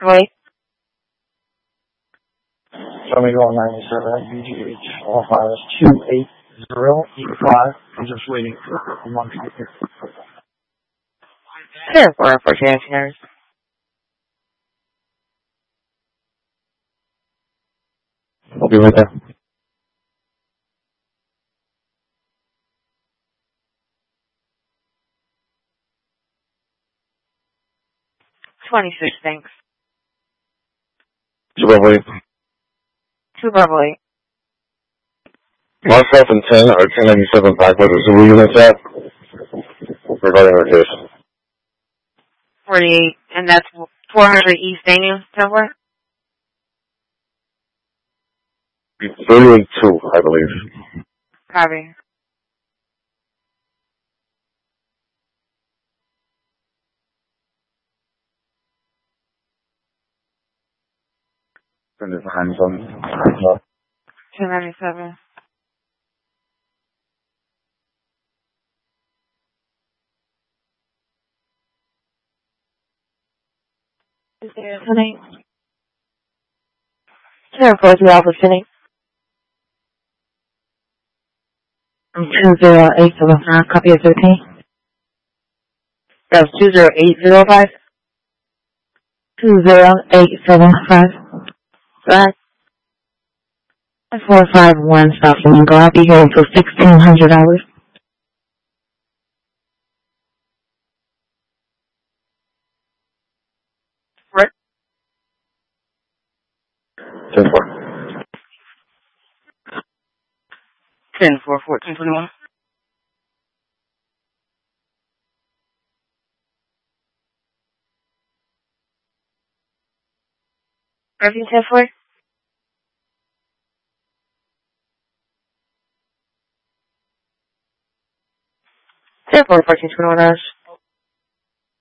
Beverly. Somebody on 97 BGH. All files 28085. I'm just waiting for one to get here. 04 for transfers. I'll be right there. $26, thanks. 2 Beverly. 2 Beverly. Myself and 10 are 1097 back with the Zulu units at regarding our case. 48, and that's 400 East Daniel, somewhere? 30 and 2, I believe. Copy. Send it behind them. 297. Is there tonight? 04 to Alpha City. 20805, copy of 13. That was 20805? 20875. Right. 451 South Flamingo. I'll be here until $1,600. Right. 10-4. 10-4-1421. Everything 10-4? 10-4-1421.